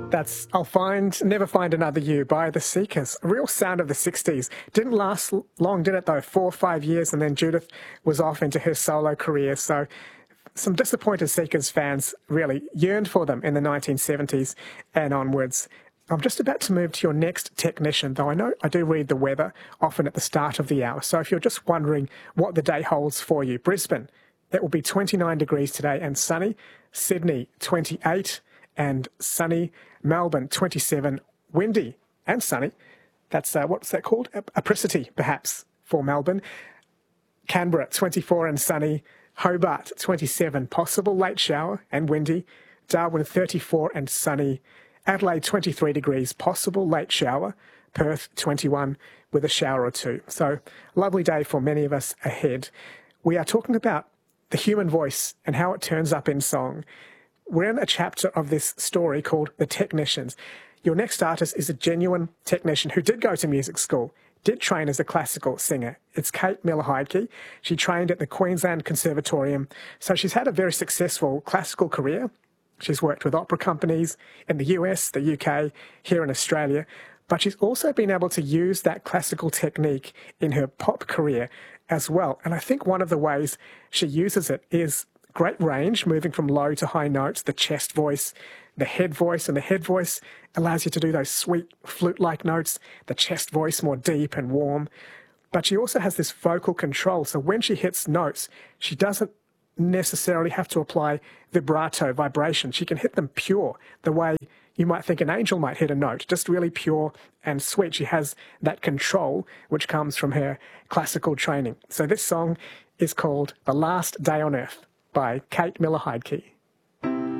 That's Never Find Another You by The Seekers. A real sound of the 60s. Didn't last long, did it though? 4 or 5 years, and then Judith was off into her solo career. So some disappointed Seekers fans really yearned for them in the 1970s and onwards. I'm just about to move to your next technician, though I know I do read the weather often at the start of the hour. So if you're just wondering what the day holds for you, Brisbane, it will be 29 degrees today and sunny. Sydney, 28 and sunny. Melbourne, 27, windy and sunny. That's, what's that called? Apricity, perhaps, for Melbourne. Canberra, 24 and sunny. Hobart, 27, possible late shower and windy. Darwin, 34 and sunny. Adelaide, 23 degrees, possible late shower. Perth, 21, with a shower or two. So, lovely day for many of us ahead. We are talking about the human voice and how it turns up in song. We're in a chapter of this story called The Technicians. Your next artist is a genuine technician who did go to music school, did train as a classical singer. It's Kate Miller-Heidke. She trained at the Queensland Conservatorium, so she's had a very successful classical career. She's worked with opera companies in the US, the UK, here in Australia, but she's also been able to use that classical technique in her pop career as well. And I think one of the ways she uses it is great range, moving from low to high notes, the chest voice, the head voice, and the head voice allows you to do those sweet flute-like notes, the chest voice more deep and warm. But she also has this vocal control, so when she hits notes, she doesn't necessarily have to apply vibrato, vibration. She can hit them pure, the way you might think an angel might hit a note, just really pure and sweet. She has that control, which comes from her classical training. So this song is called The Last Day on Earth by Kate Miller-Heidke.